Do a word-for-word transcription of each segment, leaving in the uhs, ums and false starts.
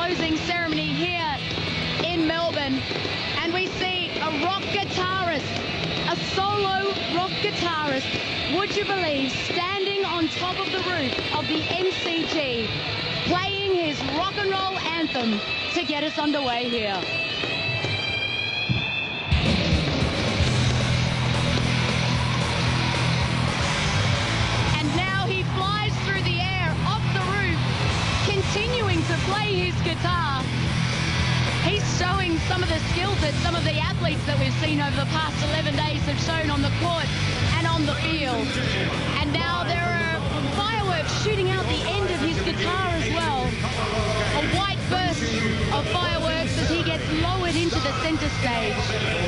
closing ceremony here in Melbourne, and we see a rock guitarist, a solo rock guitarist, would you believe, standing on top of the roof of the M C G, playing his rock and roll anthem to get us underway here. And now he flies through the air off the roof, continuing to play his guitar. He's showing some of the skills that some of the athletes that we've seen over the past eleven days have shown on the court and on the field. And now there are fireworks shooting out the end of his guitar as well. A white burst of fireworks as he gets lowered into the centre stage.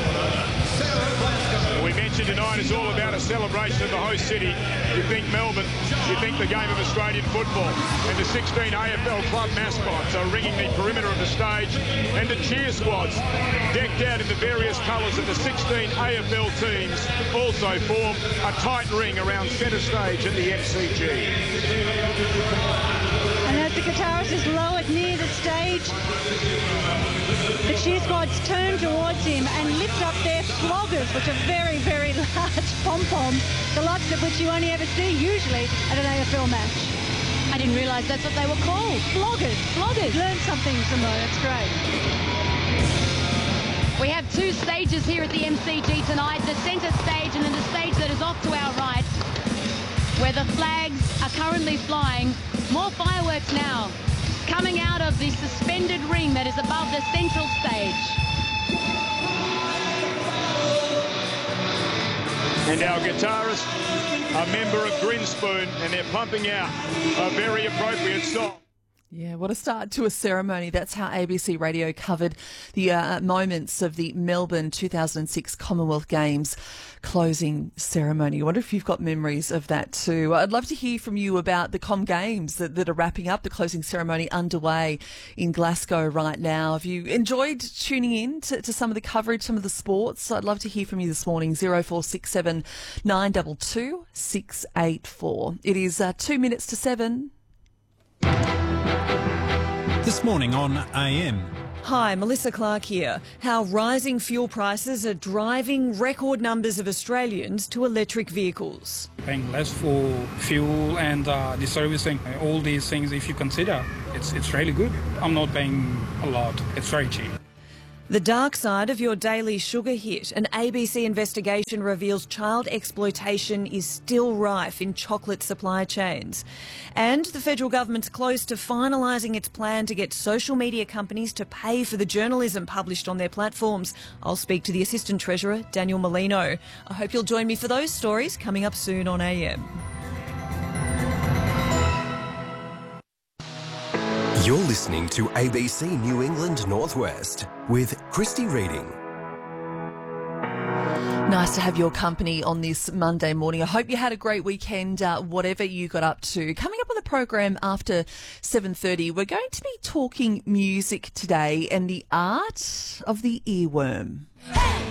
We mentioned tonight is all about a celebration of the host city. You think Melbourne, you think the game of Australian football. And the sixteen A F L club mascots are ringing the perimeter of the stage, and the cheer squads, decked out in the various colours of the sixteen A F L teams, also form a tight ring around centre stage at the M C G. And as the guitarist is lowered near the stage, the cheer squads turn towards him and lift up their floggers, which are very, very large pom-poms, the likes of which you only ever see usually at an A F L match. I didn't realise that's what they were called. Floggers. Floggers. Learn something, Simone. That's great. We have two stages here at the M C G tonight, the centre stage and then the stage that is off to our right, where the flags are currently flying. More fireworks now coming out of the suspended ring that is above the central stage. And our guitarist, a member of Grinspoon, and they're pumping out a very appropriate song. Yeah, what a start to a ceremony. That's how A B C Radio covered the uh, moments of the Melbourne two thousand six Commonwealth Games closing ceremony. I wonder if you've got memories of that too. I'd love to hear from you about the Com Games that, that are wrapping up, the closing ceremony underway in Glasgow right now. Have you enjoyed tuning in to, to some of the coverage, some of the sports? I'd love to hear from you this morning, zero four six seven nine two two six eight four. It is uh, two minutes to seven. This morning on A M. Hi, Melissa Clark here. How rising fuel prices are driving record numbers of Australians to electric vehicles. Paying less for fuel and uh, the servicing, all these things, if you consider, it's, it's really good. I'm not paying a lot. It's very cheap. The dark side of your daily sugar hit. An A B C investigation reveals child exploitation is still rife in chocolate supply chains. And the federal government's close to finalising its plan to get social media companies to pay for the journalism published on their platforms. I'll speak to the Assistant Treasurer, Daniel Molino. I hope you'll join me for those stories coming up soon on A M. You're listening to A B C New England Northwest with Christy Reading. Nice to have your company on this Monday morning. I hope you had a great weekend, uh, whatever you got up to. Coming up on the program after seven thirty, we're going to be talking music today and the art of the earworm. Hey!